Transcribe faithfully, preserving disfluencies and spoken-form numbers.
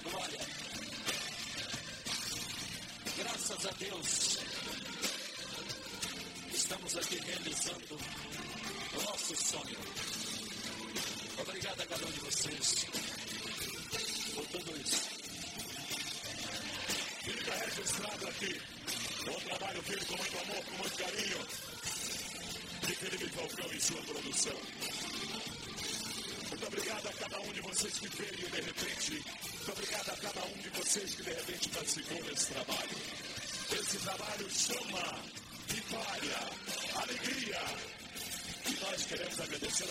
glória. Graças a Deus, estamos aqui realizando o nosso sonho. Obrigado a cada um de vocês por tudo isso. Fica registrado aqui o trabalho feito com muito amor, com muito carinho de Felipe Falcão e sua produção. Muito obrigado a cada um de vocês que veio de repente. Muito obrigado a cada um de vocês que de repente participou desse trabalho. Esse trabalho chama vitória, alegria. E nós queremos agradecer a